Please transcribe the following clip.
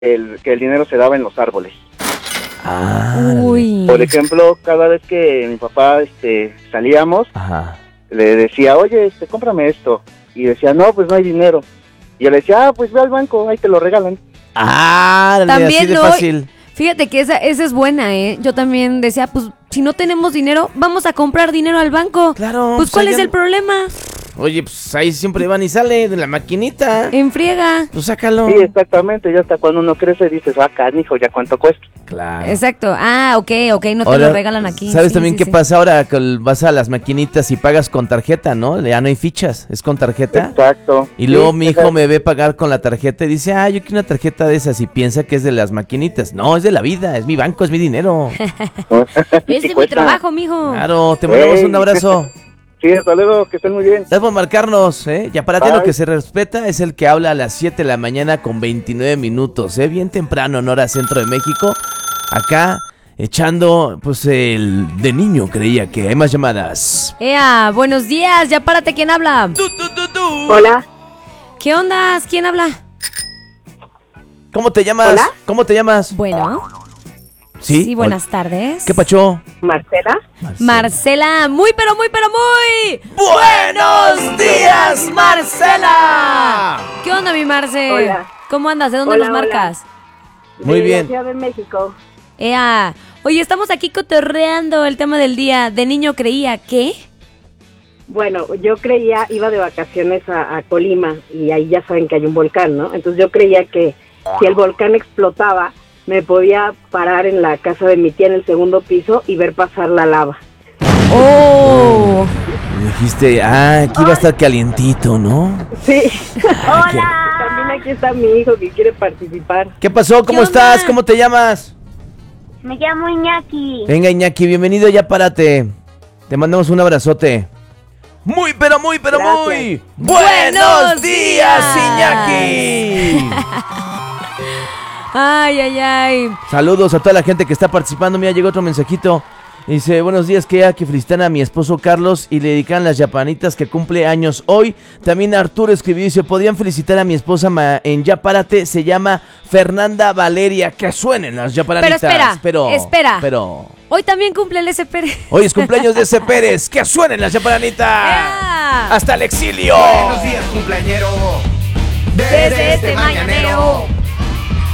que el dinero se daba en los árboles. Uy. Por ejemplo, cada vez que mi papá salíamos, Ajá. le decía, oye, cómprame esto. Y decía, no, pues no hay dinero. Y yo le decía, pues ve al banco, ahí te lo regalan. También así de no, fácil. Fíjate que esa es buena, ¿eh? Yo también decía, pues, si no tenemos dinero, vamos a comprar dinero al banco. Claro. Pues, ¿cuál es allá- el problema? Oye, pues ahí siempre van y sale de la maquinita. En friega. Pues sácalo. Sí, exactamente, ya hasta cuando uno crece dices, canijo, ¿ya cuánto cuesta? Claro. Exacto. Ok, no te Ahora, lo regalan aquí. ¿Sabes Sí, también sí, qué sí. pasa ahora? Que vas a las maquinitas y pagas con tarjeta, ¿no? Ya no hay fichas, es con tarjeta. Exacto. Y luego Sí, mi hijo me ve pagar con la tarjeta y dice, yo quiero una tarjeta de esas y piensa que es de las maquinitas. No, es de la vida, es mi banco, es mi dinero. Es de mi cuesta. trabajo, mijo. Claro, te mandamos Ey. un abrazo. Sí, hasta luego, que estén muy bien. Gracias por marcarnos, ¿eh? Y aparte lo Bye. que se respeta es el que habla a las 7 de la mañana con 29 minutos, ¿eh? Bien temprano en hora centro de México. Acá echando, pues, el de niño creía que hay más llamadas. Buenos días, ya párate, ¿quién habla? Hola, ¿Qué onda? ¿Quién habla? ¿Cómo te llamas? ¿Hola? ¿Cómo te llamas? Bueno, Sí. sí, buenas tardes. ¿Qué pacho? Marcela. Marcela, muy. ¡Buenos días, Marcela! ¿Qué onda, mi Marce? Hola. ¿Cómo andas? ¿De dónde Hola, nos marcas? Muy de bien. la Ciudad de México. Oye, estamos aquí cotorreando el tema del día. De niño creía que... Bueno, yo creía, iba de vacaciones a Colima y ahí ya saben que hay un volcán, ¿no? Entonces yo creía que si el volcán explotaba, me podía parar en la casa de mi tía en el segundo piso y ver pasar la lava. ¡Oh! Me dijiste, aquí va a estar calientito, ¿no? Sí. Hola. También aquí está mi hijo que quiere participar. ¿Qué pasó? ¿Cómo ¿Qué estás? onda? ¿Cómo te llamas? Me llamo Iñaki. Venga, Iñaki, bienvenido, ya párate. Te mandamos un abrazote. Muy, pero muy, pero Gracias. muy. ¡Buenos días! Iñaki! Ay. Saludos a toda la gente que está participando. Mira, llegó otro mensajito. Dice, buenos días, que felicitan a mi esposo Carlos y le dedican las yapanitas que cumple años hoy. También Arturo escribió y dice, podrían felicitar a mi esposa en Ya Párate, se llama Fernanda Valeria. Que suenen las yapanitas. Espera. Pero Hoy también cumple el S. Pérez. hoy es cumpleaños de ese Pérez. Que suenen las yapanitas. ¡Ea! Hasta el exilio. Buenos días, cumpleañero. Desde este mañanero.